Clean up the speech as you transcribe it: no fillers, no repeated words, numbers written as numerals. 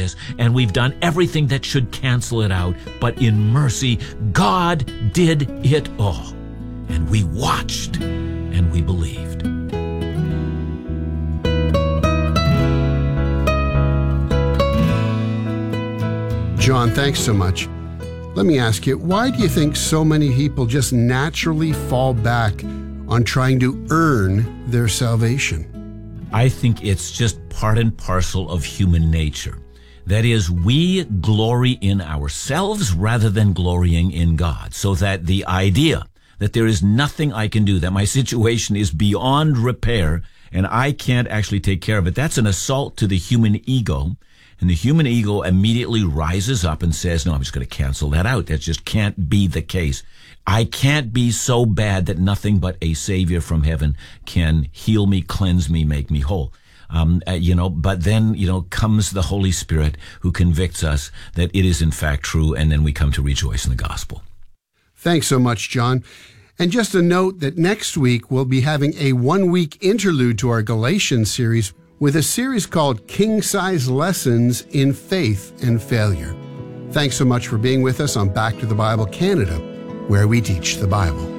this, and we've done everything that should cancel it out, but in mercy, God did it all. And we watched, and we believed. John, thanks so much. Let me ask you, why do you think so many people just naturally fall back on trying to earn their salvation? I think it's just part and parcel of human nature. That is, we glory in ourselves rather than glorying in God. So that the idea that there is nothing I can do, that my situation is beyond repair and I can't actually take care of it, that's an assault to the human ego. And the human ego immediately rises up and says, no, I'm just going to cancel that out. That just can't be the case. I can't be so bad that nothing but a Savior from heaven can heal me, cleanse me, make me whole. But then, comes the Holy Spirit who convicts us that it is in fact true, and then we come to rejoice in the gospel. Thanks so much, John. And just a note that next week we'll be having a 1-week interlude to our Galatians series with a series called King-Size Lessons in Faith and Failure. Thanks so much for being with us on Back to the Bible Canada, where we teach the Bible.